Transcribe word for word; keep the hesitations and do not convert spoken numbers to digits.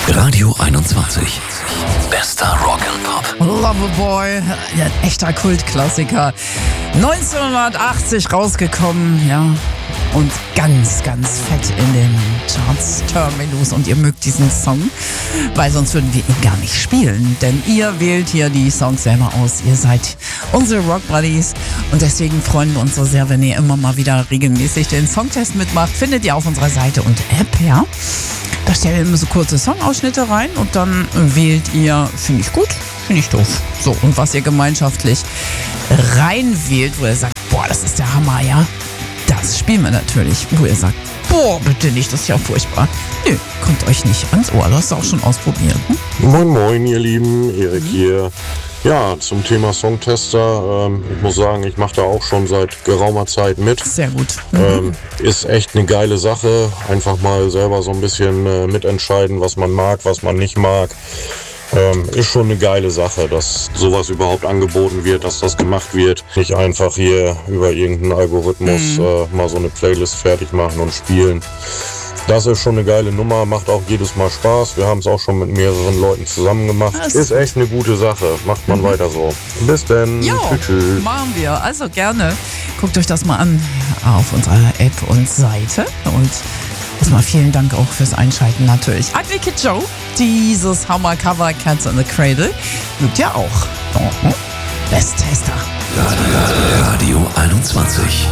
Radio einundzwanzig. Bester Rock and Pop. Loverboy, ein echter Kultklassiker. neunzehnhundertachtzig rausgekommen, ja. Und ganz, ganz fett in den Charts, Terminus. Und ihr mögt diesen Song, weil sonst würden wir ihn gar nicht spielen. Denn ihr wählt hier die Songs selber aus. Ihr seid unsere Rock Buddies. Und deswegen freuen wir uns so sehr, wenn ihr immer mal wieder regelmäßig den Songtest mitmacht. Findet ihr auf unserer Seite und App, ja. Da stellen wir immer so kurze Songausschnitte rein und dann wählt ihr, finde ich gut, finde ich doof. So, und was ihr gemeinschaftlich reinwählt, wo ihr sagt, boah, das ist der Hammer, ja. Das spielen wir natürlich, wo ihr sagt, boah, bitte nicht, das ist ja furchtbar. Nö, kommt euch nicht ans Ohr, das hast du auch schon ausprobiert. Hm? Moin Moin, ihr Lieben, Erik mhm. hier. Ja, zum Thema Songtester, ähm, ich muss sagen, ich mache da auch schon seit geraumer Zeit mit. Sehr gut. Mhm. Ähm, ist echt eine geile Sache, einfach mal selber so ein bisschen äh, mitentscheiden, was man mag, was man nicht mag. Ähm, ist schon eine geile Sache, dass sowas überhaupt angeboten wird, dass das gemacht wird. Nicht einfach hier über irgendeinen Algorithmus mhm. äh, mal so eine Playlist fertig machen und spielen. Das ist schon eine geile Nummer, macht auch jedes Mal Spaß. Wir haben es auch schon mit mehreren Leuten zusammen gemacht. Das ist echt eine gute Sache, macht man mhm. weiter so. Bis denn. Jo, tschüss. Machen wir, also gerne. Guckt euch das mal an auf unserer App und Seite. Und erstmal vielen Dank auch fürs Einschalten natürlich. Ugly Kid Joe, dieses Hammer-Cover Cats in the Cradle, mögt ihr auch. Oh, oh. Best Tester. Radio einundzwanzig.